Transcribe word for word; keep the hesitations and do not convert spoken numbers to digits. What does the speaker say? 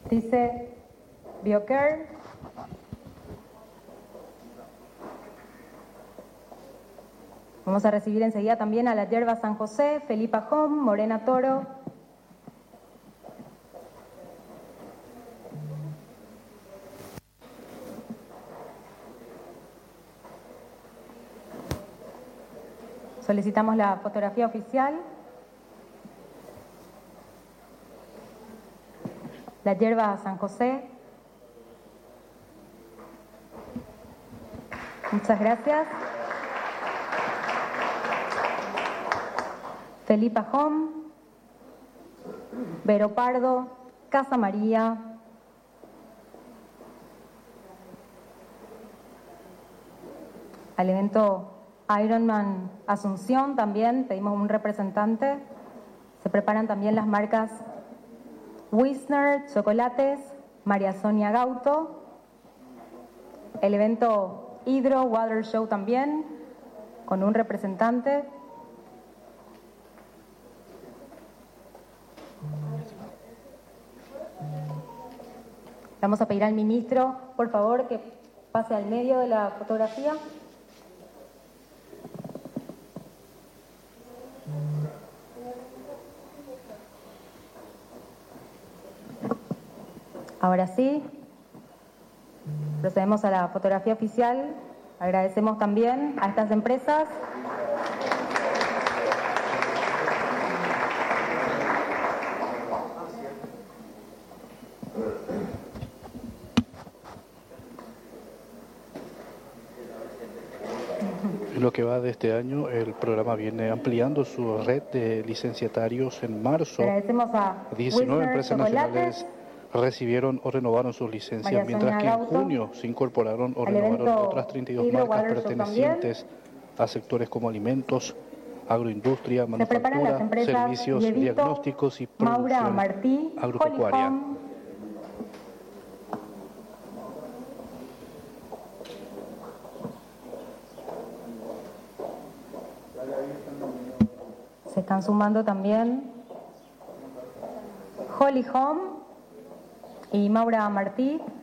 Dice Bioker. Vamos a recibir enseguida también a la Yerba San José, Felipa Hom, Morena Toro. Solicitamos la fotografía oficial. La Yerba San José. Muchas gracias. Felipa Hom, Vero Pardo, Casa María. Al evento Ironman Asunción también pedimos un representante. Se preparan también las marcas Wisner, Chocolates, María Sonia Gauto. El evento Hydro Water Show también, con un representante. Vamos a pedir al ministro, por favor, que pase al medio de la fotografía. Ahora sí, procedemos a la fotografía oficial. Agradecemos también a estas empresas. En lo que va de este año, el programa viene ampliando su red de licenciatarios. En marzo, diecinueve empresas nacionales recibieron o renovaron sus licencias, mientras que en junio se incorporaron o renovaron otras treinta y dos marcas pertenecientes a sectores como alimentos, agroindustria, manufactura, servicios, diagnósticos y producción agropecuaria. Se están sumando también Holly Home y Maura Martí.